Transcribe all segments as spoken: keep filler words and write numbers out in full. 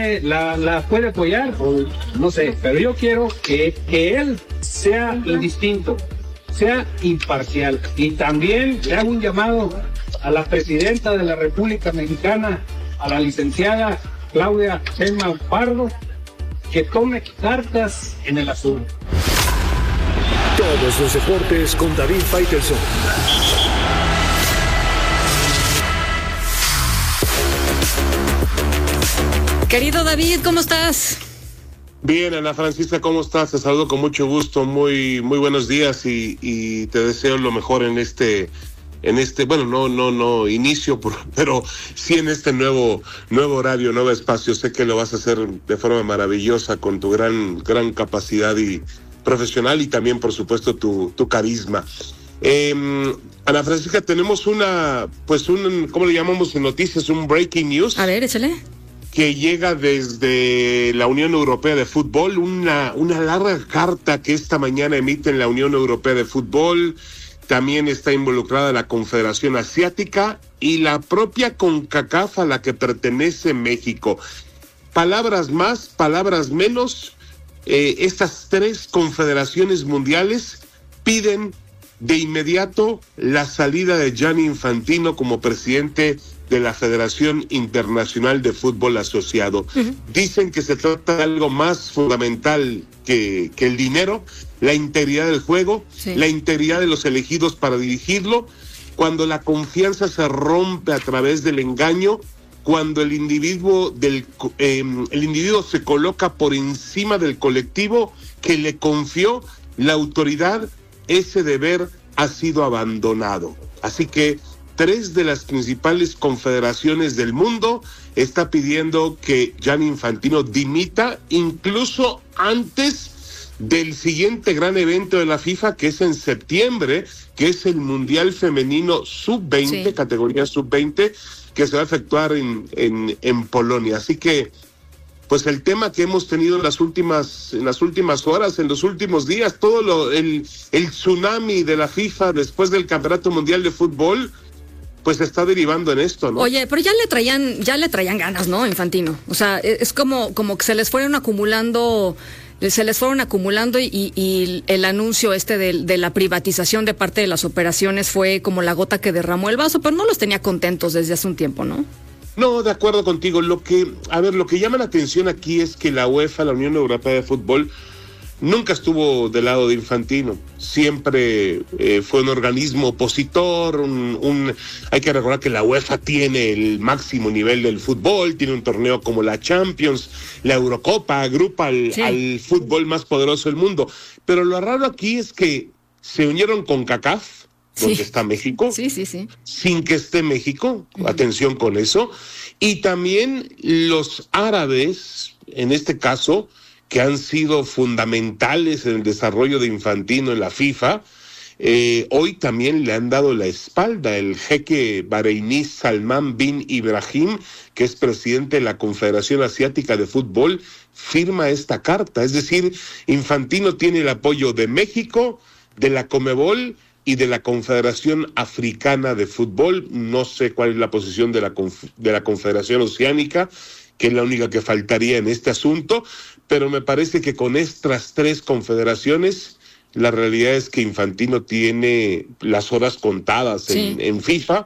puede, la, la puede apoyar, o no sé, pero yo quiero que, que él sea indistinto, sea imparcial. Y también le hago un llamado a la presidenta de la República Mexicana, a la licenciada Claudia Sheinbaum Pardo, que tome cartas en el asunto. Todos los deportes con David Faitelson. Querido David, ¿cómo estás? Bien, Ana Francisca, ¿cómo estás? Te saludo con mucho gusto, muy muy buenos días y, y te deseo lo mejor en este, en este, bueno, no, no, no, inicio, por, pero sí en este nuevo, nuevo horario, nuevo espacio. Sé que lo vas a hacer de forma maravillosa con tu gran, gran capacidad y profesional y también, por supuesto, tu, tu carisma. Eh, Ana Francisca, tenemos una, pues un, ¿cómo le llamamos en noticias? Un breaking news. A ver, échale. Que llega desde la Unión Europea de Fútbol, una, una larga carta que esta mañana emiten la Unión Europea de Fútbol. También está involucrada la Confederación Asiática y la propia CONCACAF a la que pertenece México. Palabras más, palabras menos, eh, estas tres confederaciones mundiales piden de inmediato la salida de Gianni Infantino como presidente de la Federación Internacional de Fútbol Asociado. Uh-huh. Dicen que se trata de algo más fundamental que, que el dinero, la integridad del juego, sí. la integridad de los elegidos para dirigirlo. Cuando la confianza se rompe a través del engaño, cuando el individuo del eh, el individuo se coloca por encima del colectivo que le confió la autoridad, ese deber ha sido abandonado. Así que tres de las principales confederaciones del mundo está pidiendo que Gianni Infantino dimita, incluso antes del siguiente gran evento de la FIFA, que es en septiembre, que es el Mundial Femenino sub veinte, sí. categoría sub veinte, que se va a efectuar en, en, en Polonia. Así que, pues el tema que hemos tenido en las últimas, en las últimas horas, en los últimos días, todo lo, el, el tsunami de la FIFA después del Campeonato Mundial de Fútbol, pues está derivando en esto, ¿no? Oye, pero ya le traían, ya le traían ganas, ¿no? Infantino. O sea, es como, como que se les fueron acumulando, se les fueron acumulando y, y el anuncio este de, de la privatización de parte de las operaciones fue como la gota que derramó el vaso, pero no los tenía contentos desde hace un tiempo, ¿no? No, de acuerdo contigo. Lo que, a ver, lo que llama la atención aquí es que la UEFA, la Unión Europea de Fútbol, nunca estuvo del lado de Infantino. Siempre eh, fue un organismo opositor, un, un, hay que recordar que la UEFA tiene el máximo nivel del fútbol, tiene un torneo como la Champions, la Eurocopa, agrupa al, sí. al fútbol más poderoso del mundo. Pero lo raro aquí es que se unieron con CONCACAF, donde sí. está México, sí, sí, sí. sin que esté México, uh-huh. atención con eso, y también los árabes, en este caso, que han sido fundamentales en el desarrollo de Infantino en la FIFA, eh, hoy también le han dado la espalda. El jeque bareiní Salman bin Ibrahim, que es presidente de la Confederación Asiática de Fútbol, firma esta carta. Es decir, Infantino tiene el apoyo de México, de la Conmebol y de la Confederación Africana de Fútbol. No sé cuál es la posición de la, conf- de la Confederación Oceánica, que es la única que faltaría en este asunto, pero me parece que con estas tres confederaciones, la realidad es que Infantino tiene las horas contadas sí. en, en FIFA.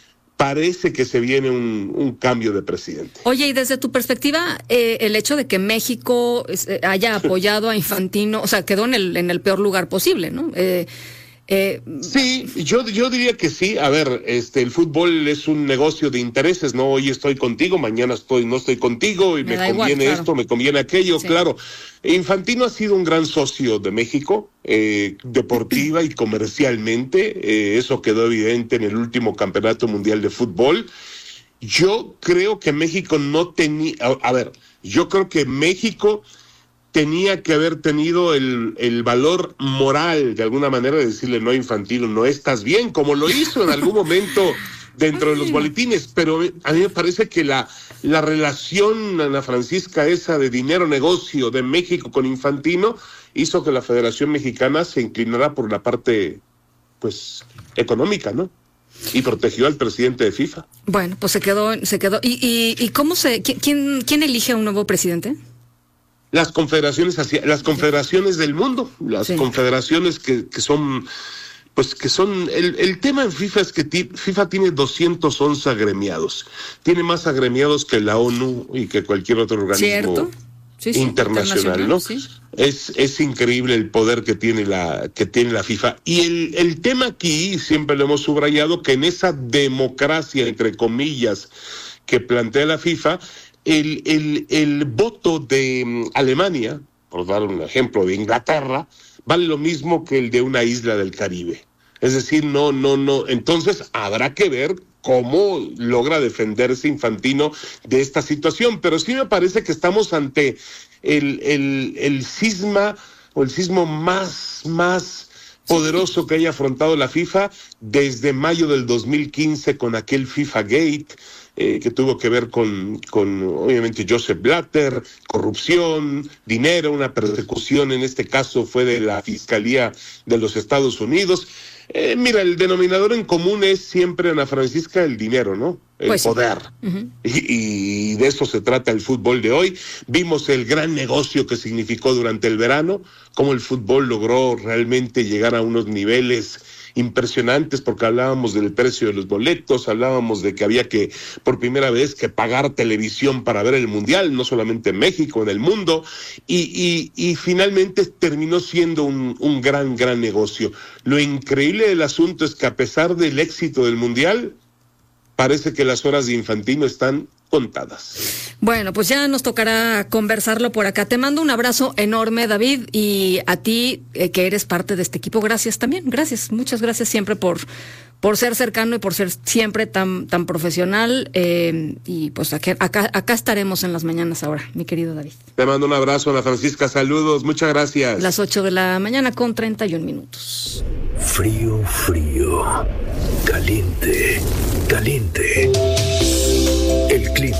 Parece que se viene un, un cambio de presidente. Oye, y desde tu perspectiva, eh, el hecho de que México eh, haya apoyado a Infantino, o sea, quedó en el, en el peor lugar posible, ¿no? Eh, Eh, sí, yo yo diría que sí. A ver, este el fútbol es un negocio de intereses, ¿no? Hoy estoy contigo, mañana estoy no estoy contigo y me, me conviene igual, claro. esto, me conviene aquello, sí. claro. Infantino ha sido un gran socio de México, eh, deportiva y comercialmente, eh, eso quedó evidente en el último Campeonato Mundial de Fútbol. Yo creo que México no tenía, a, a ver, yo creo que México tenía que haber tenido el, el valor moral, de alguna manera, de decirle no, Infantino, no estás bien, como lo hizo en algún momento dentro de los boletines, pero a mí me parece que la, la relación, Ana Francisca, esa de dinero-negocio de México con Infantino, hizo que la Federación Mexicana se inclinara por la parte, pues, económica, ¿no? y protegió al presidente de FIFA. Bueno, pues se quedó, se quedó. ¿Y, y, y cómo se, quién, quién elige a un nuevo presidente? Las confederaciones, las confederaciones del mundo, las sí. confederaciones que, que son, pues que son, el, el tema en FIFA es que t- FIFA tiene doscientos once agremiados, tiene más agremiados que la ONU y que cualquier otro organismo. ¿Cierto? Sí, sí, internacional, internacional, ¿no? Sí. Es, es increíble el poder que tiene la, que tiene la FIFA. Y el, el tema aquí, siempre lo hemos subrayado, que en esa democracia, entre comillas, que plantea la FIFA, el, el, el voto de um, Alemania, por dar un ejemplo, de Inglaterra, vale lo mismo que el de una isla del Caribe. Es decir, no, no, no. Entonces habrá que ver cómo logra defenderse Infantino de esta situación, pero sí me parece que estamos ante el, el, el cisma o el sismo más, más poderoso que haya afrontado la FIFA desde mayo del dos mil quince con aquel FIFA Gate, eh, que tuvo que ver con, con, obviamente, Joseph Blatter, corrupción, dinero, una persecución, en este caso fue de la Fiscalía de los Estados Unidos. Eh, mira, el denominador en común es siempre, Ana Francisca, el dinero, ¿no? El pues poder. Sí. Uh-huh. Y, y de eso se trata el fútbol de hoy. Vimos el gran negocio que significó durante el verano, cómo el fútbol logró realmente llegar a unos niveles impresionantes, porque hablábamos del precio de los boletos, hablábamos de que había que, por primera vez, que pagar televisión para ver el Mundial, no solamente en México, en el mundo, y, y, y finalmente terminó siendo un, un gran, gran negocio. Lo increíble del asunto es que a pesar del éxito del Mundial, parece que las horas de Infantino están contadas. Bueno, pues ya nos tocará conversarlo por acá. Te mando un abrazo enorme, David, y a ti, eh, que eres parte de este equipo, gracias también. Gracias, muchas gracias siempre por por ser cercano y por ser siempre tan tan profesional. Eh, y pues acá, acá, acá estaremos en las mañanas ahora, mi querido David. Te mando un abrazo, Ana Francisca, saludos, muchas gracias. Las ocho de la mañana con treinta y un minutos. Frío, frío, caliente, caliente. El clima.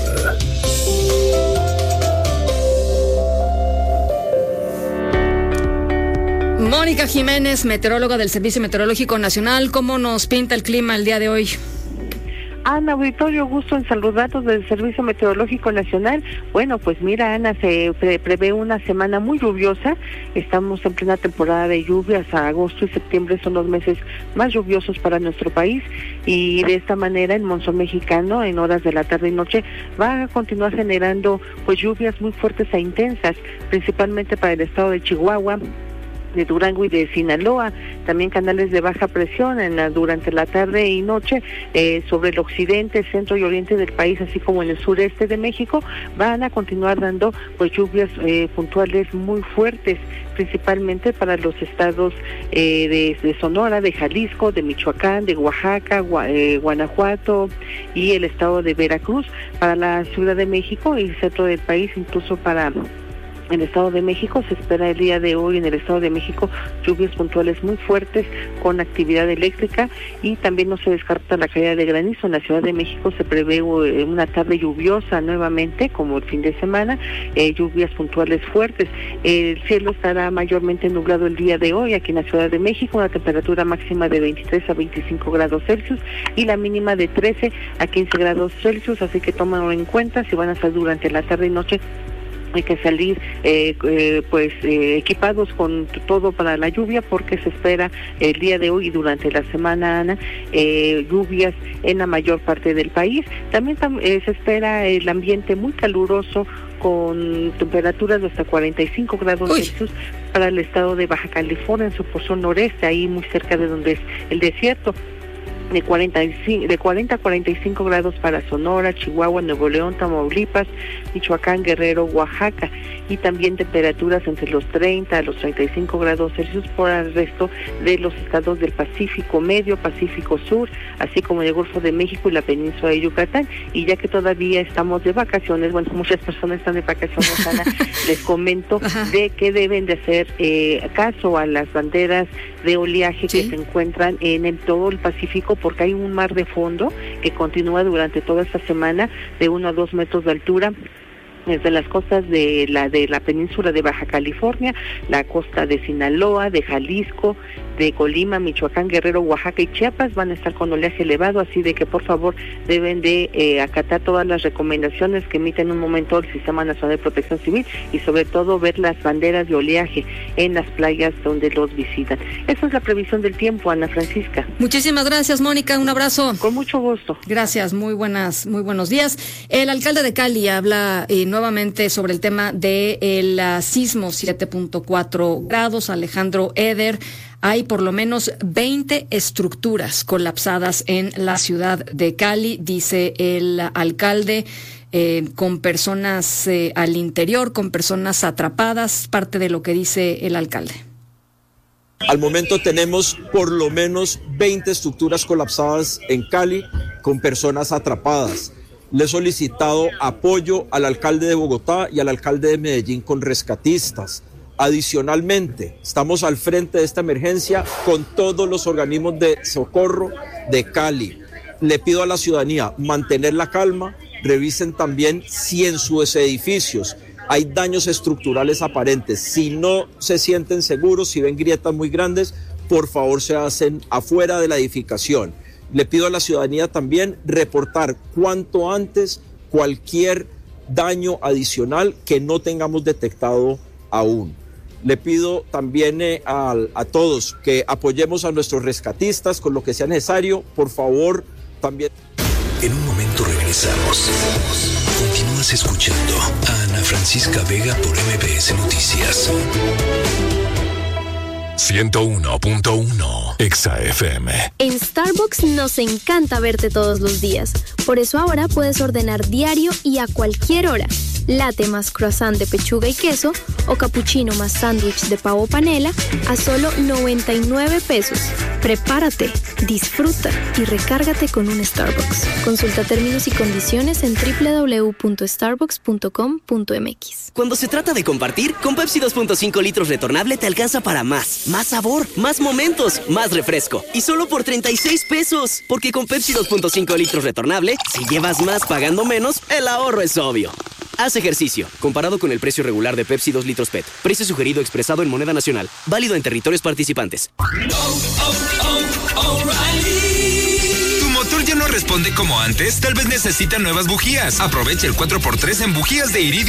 Mónica Jiménez, meteoróloga del Servicio Meteorológico Nacional, ¿cómo nos pinta el clima el día de hoy? Ana, auditorio, gusto en saludarlos del Servicio Meteorológico Nacional. Bueno, pues mira, Ana, se pre- prevé una semana muy lluviosa. Estamos en plena temporada de lluvias. Agosto y septiembre son los meses más lluviosos para nuestro país, y de esta manera el monzón mexicano en horas de la tarde y noche va a continuar generando pues lluvias muy fuertes e intensas, principalmente para el estado de Chihuahua, de Durango y de Sinaloa. También canales de baja presión en la, durante la tarde y noche eh, sobre el occidente, centro y oriente del país, así como en el sureste de México, van a continuar dando pues lluvias eh, puntuales muy fuertes, principalmente para los estados eh, de, de Sonora, de Jalisco, de Michoacán, de Oaxaca, Gua, eh, Guanajuato y el estado de Veracruz. Para la Ciudad de México y el centro del país, incluso para en el Estado de México, se espera el día de hoy en el Estado de México lluvias puntuales muy fuertes con actividad eléctrica, y también no se descarta la caída de granizo. En la Ciudad de México se prevé una tarde lluviosa nuevamente, como el fin de semana, eh, lluvias puntuales fuertes. El cielo estará mayormente nublado el día de hoy aquí en la Ciudad de México, una temperatura máxima de veintitrés a veinticinco grados Celsius y la mínima de trece a quince grados Celsius, así que tómenlo en cuenta si van a salir durante la tarde y noche. Hay que salir eh, eh, pues eh, equipados con todo para la lluvia, porque se espera el día de hoy y durante la semana, Ana, eh, lluvias en la mayor parte del país. También tam- eh, se espera el ambiente muy caluroso con temperaturas de hasta cuarenta y cinco grados Uy. Celsius para el estado de Baja California, en su porción noreste, ahí muy cerca de donde es el desierto. De cuarenta y cinco, de cuarenta a cuarenta y cinco grados para Sonora, Chihuahua, Nuevo León, Tamaulipas, Michoacán, Guerrero, Oaxaca, y también temperaturas entre los treinta a los treinta y cinco grados Celsius por el resto de los estados del Pacífico Medio, Pacífico Sur, así como el Golfo de México y la península de Yucatán. Y ya que todavía estamos de vacaciones, bueno, muchas personas están de vacaciones, Ana, les comento Ajá. de que deben de hacer eh, caso a las banderas de oleaje ¿Sí? que se encuentran en el, todo el Pacífico, porque hay un mar de fondo que continúa durante toda esta semana de uno a dos metros de altura desde las costas de la de la península de Baja California, la costa de Sinaloa, de Jalisco, de Colima, Michoacán, Guerrero, Oaxaca y Chiapas van a estar con oleaje elevado, así de que por favor deben de eh, acatar todas las recomendaciones que emite en un momento el Sistema Nacional de Protección Civil y sobre todo ver las banderas de oleaje en las playas donde los visitan. Esa es la previsión del tiempo, Ana Francisca. Muchísimas gracias, Mónica, un abrazo. Con mucho gusto. Gracias, muy buenas, muy buenos días. El alcalde de Cali habla eh, nuevamente sobre el tema del uh, sismo siete punto cuatro grados, Alejandro Eder. Hay por lo menos veinte estructuras colapsadas en la ciudad de Cali, dice el alcalde, eh, con personas eh, al interior, con personas atrapadas, parte de lo que dice el alcalde. Al momento tenemos por lo menos veinte estructuras colapsadas en Cali con personas atrapadas. Le he solicitado apoyo al alcalde de Bogotá y al alcalde de Medellín con rescatistas. Adicionalmente, estamos al frente de esta emergencia con todos los organismos de socorro de Cali. Le pido a la ciudadanía mantener la calma, revisen también si en sus edificios hay daños estructurales aparentes. Si no se sienten seguros, si ven grietas muy grandes, por favor se hacen afuera de la edificación. Le pido a la ciudadanía también reportar cuanto antes cualquier daño adicional que no tengamos detectado aún. Le pido también eh, a, a todos que apoyemos a nuestros rescatistas con lo que sea necesario. Por favor, también. En un momento regresamos. Continúas escuchando a Ana Francisca Vega por M B S Noticias. ciento uno punto uno Exa F M. En Starbucks nos encanta verte todos los días. Por eso ahora puedes ordenar diario y a cualquier hora. Latte más croissant de pechuga y queso o cappuccino más sándwich de pavo panela a solo noventa y nueve pesos. Prepárate, disfruta y recárgate con un Starbucks. Consulta términos y condiciones en doble u doble u doble u punto starbucks punto com punto m x. Cuando se trata de compartir, con Pepsi dos punto cinco litros retornable te alcanza para más. Más sabor, más momentos, más refresco. Y solo por treinta y seis pesos. Porque con Pepsi dos punto cinco litros retornable, si llevas más pagando menos, el ahorro es obvio. Haz ejercicio, comparado con el precio regular de Pepsi dos litros P E T. Precio sugerido expresado en moneda nacional. Válido en territorios participantes. Oh, oh, oh, O'Reilly. ¿Tu motor ya no responde como antes? Tal vez necesita nuevas bujías. Aprovecha el cuatro por tres en bujías de iridio